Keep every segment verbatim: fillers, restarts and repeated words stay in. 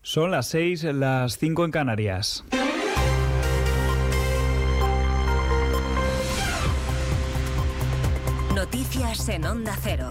Son las seis, las cinco en Canarias. Noticias en Onda Cero.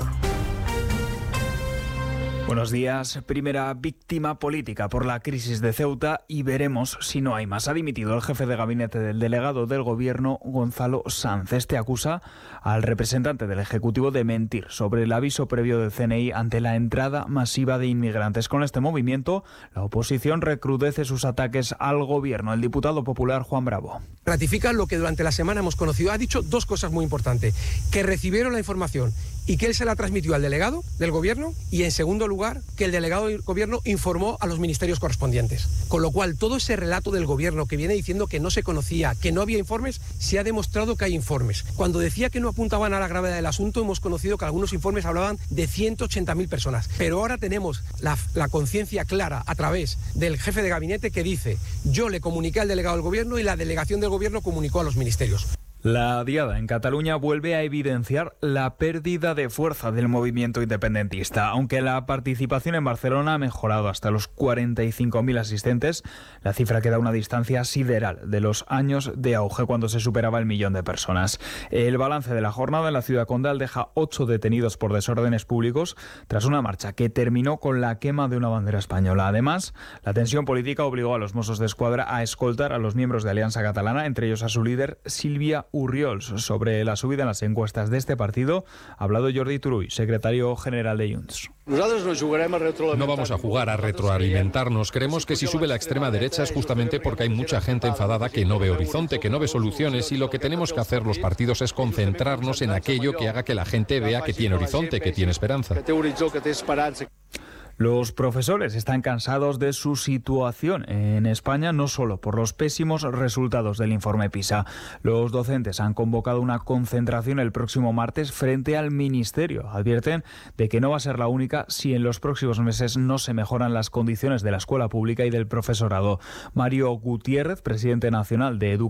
Buenos días. Primera víctima política por la crisis de Ceuta y veremos si no hay más. Ha dimitido el jefe de gabinete del delegado del Gobierno, Gonzalo Sanz. Este acusa al representante del Ejecutivo de mentir sobre el aviso previo del C N I ante la entrada masiva de inmigrantes. Con este movimiento, la oposición recrudece sus ataques al Gobierno. El diputado popular Juan Bravo. Ratifica lo que durante la semana hemos conocido. Ha dicho dos cosas muy importantes: que recibieron la información y que él se la transmitió al delegado del Gobierno, y en segundo lugar, que el delegado del Gobierno informó a los ministerios correspondientes. Con lo cual, todo ese relato del Gobierno que viene diciendo que no se conocía, que no había informes, se ha demostrado que hay informes. Cuando decía que no apuntaban a la gravedad del asunto, hemos conocido que algunos informes hablaban de ciento ochenta mil personas. Pero ahora tenemos la, la conciencia clara a través del jefe de gabinete que dice: yo le comuniqué al delegado del Gobierno y la delegación del Gobierno comunicó a los ministerios. La diada en Cataluña vuelve a evidenciar la pérdida de fuerza del movimiento independentista. Aunque la participación en Barcelona ha mejorado hasta los cuarenta y cinco mil asistentes, la cifra queda a una distancia sideral de los años de auge cuando se superaba el millón de personas. El balance de la jornada en la ciudad condal deja ocho detenidos por desórdenes públicos tras una marcha que terminó con la quema de una bandera española. Además, la tensión política obligó a los Mossos de Escuadra a escoltar a los miembros de Alianza Catalana, entre ellos a su líder, Sílvia Urriols. Sobre la subida en las encuestas de este partido ha hablado Jordi Turull, secretario general de Junts. No vamos a jugar a retroalimentarnos. Creemos que si sube la extrema derecha es justamente porque hay mucha gente enfadada que no ve horizonte, que no ve soluciones, y lo que tenemos que hacer los partidos es concentrarnos en aquello que haga que la gente vea que tiene horizonte, que tiene esperanza. Los profesores están cansados de su situación en España, no solo por los pésimos resultados del informe PISA. Los docentes han convocado una concentración el próximo martes frente al Ministerio. Advierten de que no va a ser la única si en los próximos meses no se mejoran las condiciones de la escuela pública y del profesorado. Mario Gutiérrez, presidente nacional de Educación